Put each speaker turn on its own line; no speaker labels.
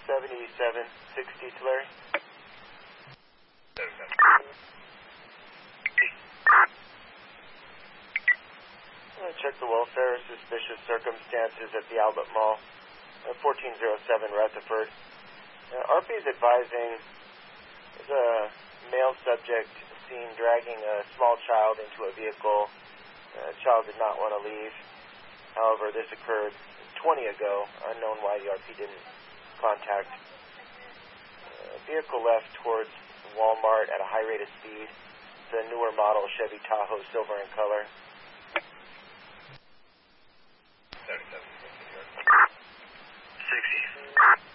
7760 Tulare. Check the welfare, suspicious circumstances at the Outlet Mall, 1407 Rutherford. RP is advising there's a male subject seen dragging a small child into a vehicle. The child did not want to leave. However, this occurred 20 ago. Unknown why the RP didn't contact. Vehicle left towards Walmart at a high rate of speed. It's a newer model Chevy Tahoe, silver in color.
60.